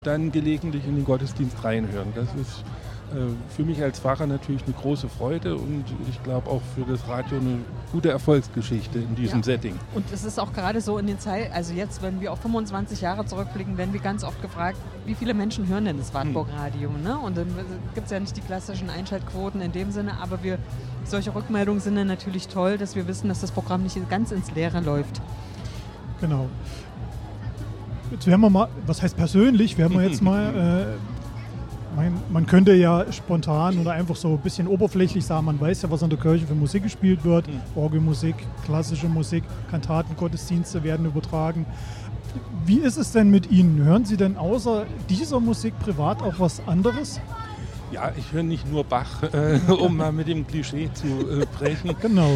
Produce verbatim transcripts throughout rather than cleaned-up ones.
dann gelegentlich in den Gottesdienst reinhören. Das ist äh, für mich als Pfarrer natürlich eine große Freude und ich glaube auch für das Radio eine gute Erfolgsgeschichte in diesem ja. Setting. Und es ist auch gerade so in den Zeiten, also jetzt, wenn wir auf fünfundzwanzig Jahre zurückblicken, werden wir ganz oft gefragt, wie viele Menschen hören denn das Wartburg-Radio? Hm. Ne? Und dann gibt es ja nicht die klassischen Einschaltquoten in dem Sinne, aber wir, solche Rückmeldungen sind dann natürlich toll, dass wir wissen, dass das Programm nicht ganz ins Leere läuft. Genau. Jetzt werden wir mal, was heißt persönlich, werden wir jetzt mal, äh, man, man könnte ja spontan oder einfach so ein bisschen oberflächlich sagen, man weiß ja, was in der Kirche für Musik gespielt wird, mhm. Orgelmusik, klassische Musik, Kantaten, Gottesdienste werden übertragen. Wie ist es denn mit Ihnen? Hören Sie denn außer dieser Musik privat auch was anderes? Ja, ich höre nicht nur Bach, äh, um mal mit dem Klischee zu äh, brechen. Genau.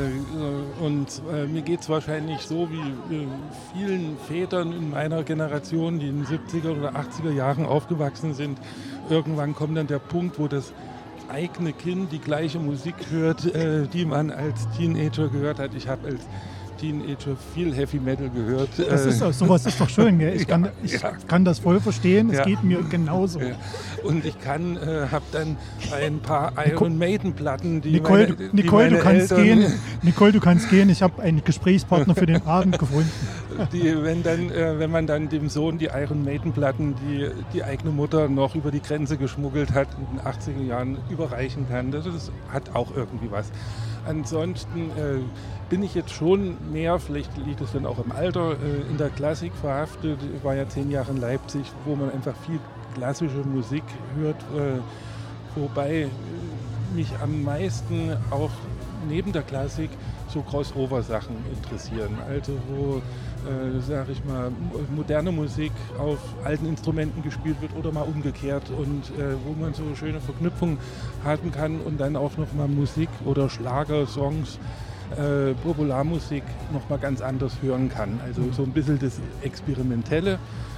Äh, und äh, mir geht es wahrscheinlich so wie äh, vielen Vätern in meiner Generation, die in den siebziger oder achtziger Jahren aufgewachsen sind. Irgendwann kommt dann der Punkt, wo das eigene Kind die gleiche Musik hört, äh, die man als Teenager gehört hat. Ich habe als Teenager viel Heavy Metal gehört. Das ist doch, sowas ist doch schön, gell? Ich, kann, ja, ich ja. kann das voll verstehen, es ja. geht mir genauso. Ja. Und ich kann, äh, habe dann ein paar Iron Maiden Platten, die Nicole, meine, die Nicole, meine du kannst Eltern, gehen. Nicole, du kannst gehen. Ich habe einen Gesprächspartner für den Abend gefunden. Die, wenn, dann, äh, wenn man dann dem Sohn die Iron Maiden Platten, die die eigene Mutter noch über die Grenze geschmuggelt hat, in den achtziger Jahren überreichen kann, das ist, hat auch irgendwie was. Ansonsten äh, bin ich jetzt schon mehr, vielleicht liegt es dann auch im Alter, äh, in der Klassik verhaftet. Ich war ja zehn Jahre in Leipzig, wo man einfach viel klassische Musik hört, äh, wobei mich am meisten auch neben der Klassik so Crossover-Sachen interessieren. Also wo, äh, sag ich mal, moderne Musik auf alten Instrumenten gespielt wird oder mal umgekehrt und äh, wo man so schöne Verknüpfungen haben kann und dann auch nochmal Musik oder Schlagersongs, äh, Popularmusik nochmal ganz anders hören kann. Also so ein bisschen das Experimentelle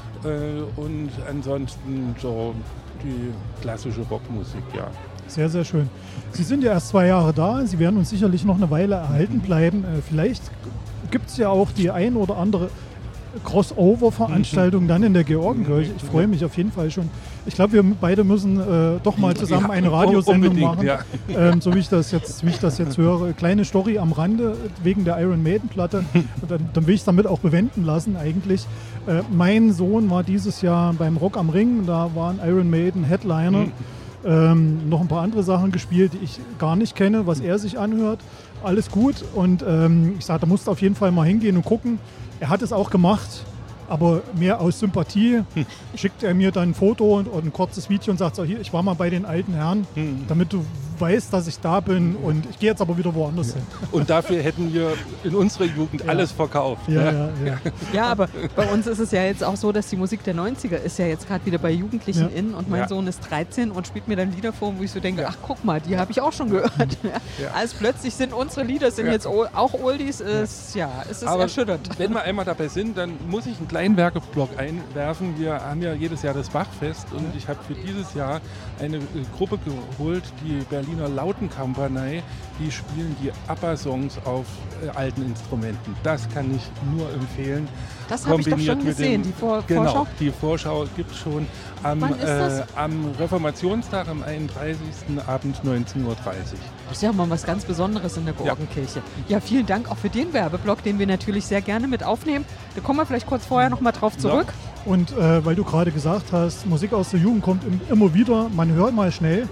äh, und ansonsten so die klassische Rockmusik, ja. Sehr, sehr schön. Sie sind ja erst zwei Jahre da. Sie werden uns sicherlich noch eine Weile erhalten bleiben. Äh, vielleicht gibt es ja auch die ein oder andere Crossover-Veranstaltung dann in der Georgenkirche. Ich freue mich auf jeden Fall schon. Ich glaube, wir beide müssen äh, doch mal zusammen ja, eine Radiosendung machen. Ja. Ähm, so wie ich das jetzt, wie ich das jetzt höre. Kleine Story am Rande wegen der Iron Maiden-Platte. Dann, dann will ich es damit auch bewenden lassen eigentlich. Äh, mein Sohn war dieses Jahr beim Rock am Ring. Da war ein Iron Maiden-Headliner. Ähm, noch ein paar andere Sachen gespielt, die ich gar nicht kenne, was er sich anhört. Alles gut und ähm, ich sage, da musst du auf jeden Fall mal hingehen und gucken. Er hat es auch gemacht, aber mehr aus Sympathie. Hm. Schickt er mir dann ein Foto und, und ein kurzes Video und sagt so, hier, ich war mal bei den alten Herren, hm. damit du weißt, dass ich da bin und ich gehe jetzt aber wieder woanders ja. hin. Und dafür hätten wir in unserer Jugend ja. alles verkauft. Ja, ja, ja. ja, aber bei uns ist es ja jetzt auch so, dass die Musik der neunziger ist ja jetzt gerade wieder bei Jugendlichen ja. in und mein ja. Sohn ist dreizehn und spielt mir dann Lieder vor, wo ich so denke, ach guck mal, die habe ich auch schon gehört. Ja. Also plötzlich sind unsere Lieder sind ja. jetzt auch Oldies, ist, ja, es ist aber erschütternd. Wenn wir einmal dabei sind, dann muss ich einen kleinen Werbeblock einwerfen. Wir haben ja jedes Jahr das Bachfest und ich habe für dieses Jahr eine Gruppe geholt, die Berliner Lautenkampanei, die spielen die ABBA-Songs auf äh, alten Instrumenten. Das kann ich nur empfehlen. Das habe ich doch schon gesehen, dem, die Vor- genau, Vorschau? Die Vorschau gibt es schon am, äh, am Reformationstag, am einunddreißigsten abends neunzehn Uhr dreißig. Das ist ja mal was ganz Besonderes in der Georgenkirche. Ja. ja, vielen Dank auch für den Werbeblock, den wir natürlich sehr gerne mit aufnehmen. Da kommen wir vielleicht kurz vorher noch mal drauf zurück. Ja. Und äh, weil du gerade gesagt hast, Musik aus der Jugend kommt im, immer wieder, man hört mal schnell.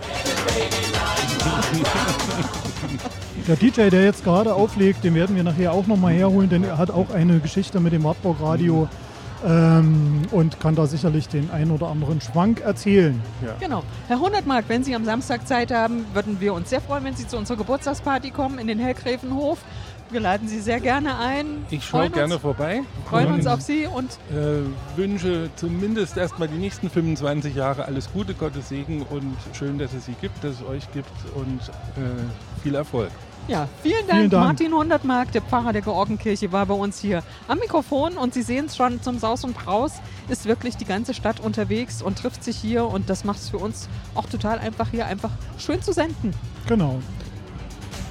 Der D J, der jetzt gerade auflegt, den werden wir nachher auch nochmal herholen, denn er hat auch eine Geschichte mit dem Wartburg-Radio ähm, und kann da sicherlich den einen oder anderen Schwank erzählen. Ja. Genau. Herr Hundertmark, wenn Sie am Samstag Zeit haben, würden wir uns sehr freuen, wenn Sie zu unserer Geburtstagsparty kommen in den Hellgräfenhof. Wir laden Sie sehr gerne ein. Ich schaue gerne uns, vorbei. Freuen uns auf Sie und äh, wünsche zumindest erstmal die nächsten fünfundzwanzig Jahre alles Gute, Gottes Segen und schön, dass es Sie gibt, dass es euch gibt und äh, viel Erfolg. Ja, vielen Dank. vielen Dank. Martin Hundertmark, der Pfarrer der Georgenkirche, war bei uns hier am Mikrofon und Sie sehen es schon, zum Saus und Braus ist wirklich die ganze Stadt unterwegs und trifft sich hier und das macht es für uns auch total einfach, hier einfach schön zu senden. Genau.